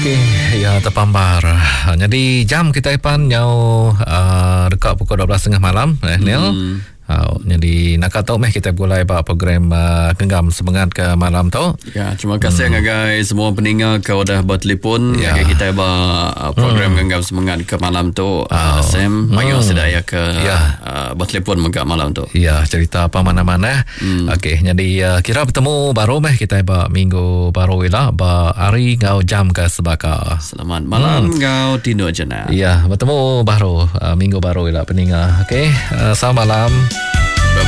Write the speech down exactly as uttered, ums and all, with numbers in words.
Okey, ya terpambar. Jadi jam kita ipan nyau uh, dekat pukul dua belas tiga puluh malam eh Nil. Hmm. Uh, jadi nak tahu meh kita mulai buat program uh, genggam semangat ke malam tu. Ya, terima kasih hmm. guys semua pendengar kau dah bertelefon ya. Kita buat uh, program hmm. genggam semangat ke malam tu. Uh, oh. Sam, mayu hmm. sedaya ke ya. uh, bertelefon megak malam tu. Ya, cerita apa mana-mana. Hmm. Okey, jadi uh, kira bertemu baru meh kita buat minggu baru lah, ba hari ngau jam ke sebaka. Selamat malam hmm. ngau Tino Jena. Ya, bertemu baru uh, minggu baru lah pendengar. Okey, uh, selamat malam.